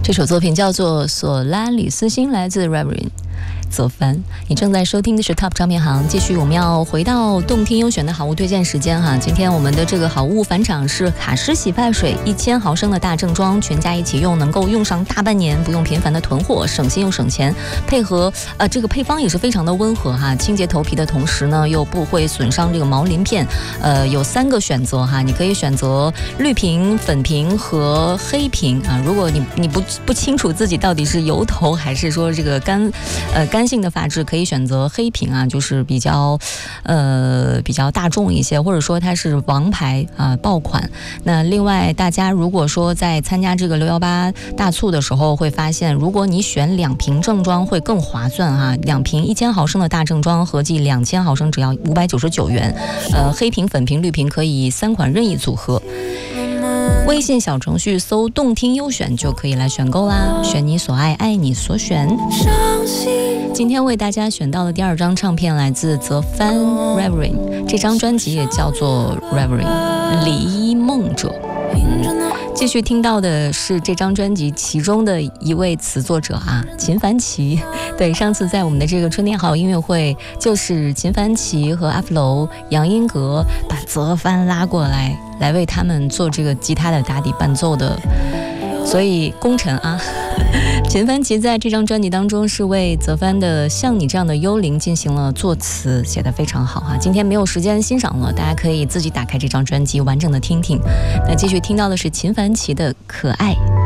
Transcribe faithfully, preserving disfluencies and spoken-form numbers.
这首作品叫做《索拉里斯星》，来自 Reverend 泽帆。你正在收听的是 Top 唱片行，继续我们要回到动听优选的好物推荐时间哈。今天我们的这个好物返场是卡诗洗发水，一千毫升的大正装，全家一起用，能够用上大半年，不用频繁的囤货，省心又省钱。配合呃这个配方也是非常的温和哈，清洁头皮的同时呢，又不会损伤这个毛鳞片。呃，有三个选择哈，你可以选择绿瓶、粉瓶和黑瓶啊。如果你你不不清楚自己到底是油头还是说这个干呃干性的发质，可以选择黑瓶啊，就是比较呃比较大众一些，或者说它是王牌啊爆款。那另外大家如果说在参加这个六一八大促的时候，会发现如果你选两瓶正装会更划算哈，两瓶一千毫升的大正装合计两千毫升只要五百九十九元，呃黑瓶、粉瓶、绿瓶可以三款任意组合。微信小程序搜动听优选就可以来选购啦，选你所爱，爱你所选。今天为大家选到的第二张唱片来自泽帆 Reverend， 这张专辑也叫做 Reverend 离梦者。继续听到的是这张专辑其中的一位词作者啊，秦凡奇。对，上次在我们的这个春天好友音乐会，就是秦凡奇和阿弗楼、杨英格把泽帆拉过来，来为他们做这个吉他的打底伴奏的。所以功臣啊，秦凡奇在这张专辑当中是为泽帆的《像你这样的幽灵》进行了作词，写得非常好啊。今天没有时间欣赏了，大家可以自己打开这张专辑完整的听听。那继续听到的是秦凡奇的《可爱》。